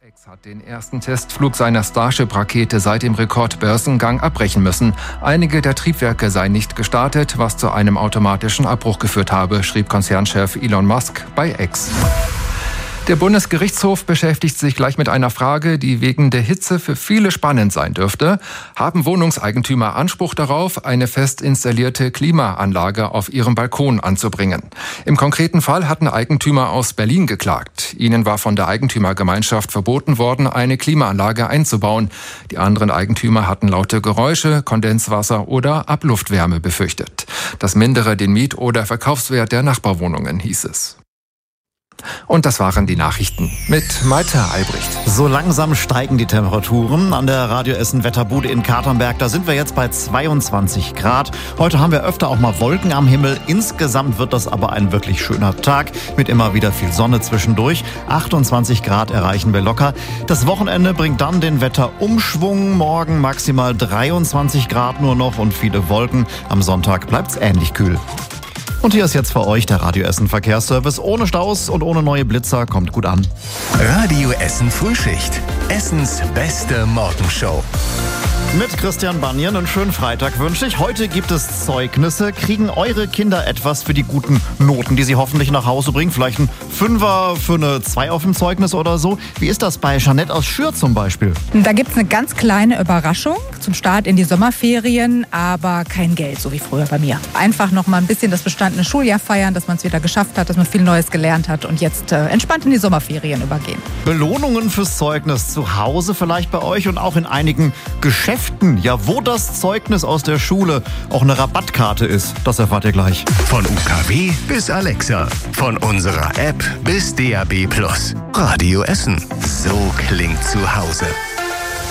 SpaceX hat den ersten Testflug seiner Starship-Rakete seit dem Rekordbörsengang abbrechen müssen. Einige der Triebwerke seien nicht gestartet, was zu einem automatischen Abbruch geführt habe, schrieb Konzernchef Elon Musk bei X. Der Bundesgerichtshof beschäftigt sich gleich mit einer Frage, die wegen der Hitze für viele spannend sein dürfte. Haben Wohnungseigentümer Anspruch darauf, eine fest installierte Klimaanlage auf ihrem Balkon anzubringen? Im konkreten Fall hatten Eigentümer aus Berlin geklagt. Ihnen war von der Eigentümergemeinschaft verboten worden, eine Klimaanlage einzubauen. Die anderen Eigentümer hatten laute Geräusche, Kondenswasser oder Abluftwärme befürchtet. Das mindere den Miet- oder Verkaufswert der Nachbarwohnungen, hieß es. Und das waren die Nachrichten mit Malte Albrecht. So langsam steigen die Temperaturen an der Radio Essen Wetterbude in Katernberg. Da sind wir jetzt bei 22 Grad. Heute haben wir öfter auch mal Wolken am Himmel. Insgesamt wird das aber ein wirklich schöner Tag mit immer wieder viel Sonne zwischendurch. 28 Grad erreichen wir locker. Das Wochenende bringt dann den Wetterumschwung. Morgen maximal 23 Grad nur noch und viele Wolken. Am Sonntag bleibt's ähnlich kühl. Und hier ist jetzt für euch der Radio Essen Verkehrsservice. Ohne Staus und ohne neue Blitzer, kommt gut an. Radio Essen Frühschicht. Essens beste Morgenshow. Mit Christian Banjen einen schönen Freitag wünsche ich. Heute gibt es Zeugnisse. Kriegen eure Kinder etwas für die guten Noten, die sie hoffentlich nach Hause bringen? Vielleicht ein Fünfer für eine 2 auf dem Zeugnis oder so? Wie ist das bei Jeanette aus Schür zum Beispiel? Da gibt es eine ganz kleine Überraschung zum Start in die Sommerferien, aber kein Geld, so wie früher bei mir. Einfach noch mal ein bisschen das bestandene Schuljahr feiern, dass man es wieder geschafft hat, dass man viel Neues gelernt hat und jetzt entspannt in die Sommerferien übergehen. Belohnungen fürs Zeugnis zu Hause vielleicht bei euch und auch in einigen Geschäften. Ja, wo das Zeugnis aus der Schule auch eine Rabattkarte ist, das erfahrt ihr gleich. Von UKW bis Alexa, von unserer App bis DAB+. Radio Essen, so klingt zu Hause.